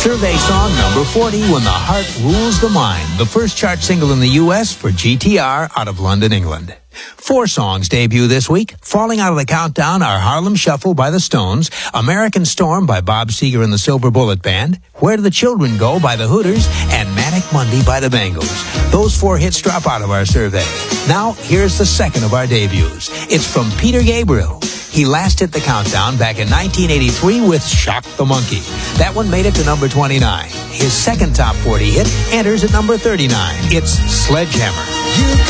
Survey song number 40, When the Heart Rules the Mind, the first chart single in the U.S. for GTR out of London, England. 4 songs debut this week. Falling out of the countdown are Harlem Shuffle by the Stones, American Storm by Bob Seger and the Silver Bullet Band, Where Do the Children Go by the Hooters, and Manic Monday by the Bangles. Those 4 hits drop out of our survey. Now, here's the second of our debuts. It's from Peter Gabriel. He last hit the countdown back in 1983 with Shock the Monkey. That one made it to number 29. His second top 40 hit enters at number 39. It's Sledgehammer.